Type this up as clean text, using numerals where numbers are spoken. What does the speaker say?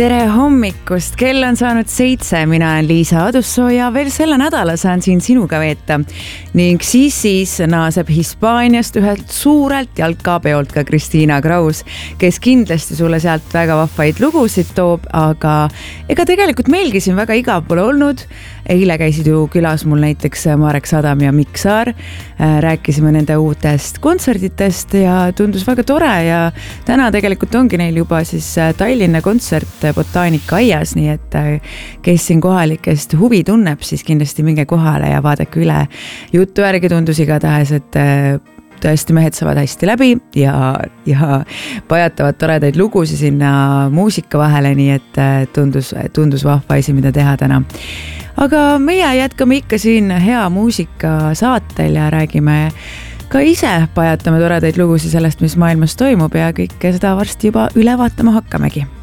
Tere hommikust, kell on saanud 7, mina olen Liisa Adussoo ja veel selle nädala saan siin sinuga veeta. Ning siis naaseb Hispaaniast ühelt suurelt jalkapeolt ka Kristiina Kraus, kes kindlasti sulle sealt väga vahvaid lugusid toob, aga ega tegelikult meilgi siin väga igav pole olnud. Eile käisid ju külas mul näiteks Marek Sadam ja Mikk Saar, rääkisime nende uutest kontserditest ja tundus väga tore ja täna tegelikult ongi neil juba siis Tallinna kontsert Botaanika aias, nii et kes siin kohalikest huvi tunneb, siis kindlasti minge kohale ja vaadake üle. Juttu järgi tundus igatahes, et tõesti mehed saavad hästi läbi ja pajatavad toredaid lugusid sinna muusika vahele, nii et tundus vahva asi, mida teha täna. Aga meie jätkame ikka siin hea muusika saatel ja räägime ka ise, pajatame toredaid lugusid sellest, mis maailmas toimub ja kõike seda varsti juba üle vaatama hakkamegi.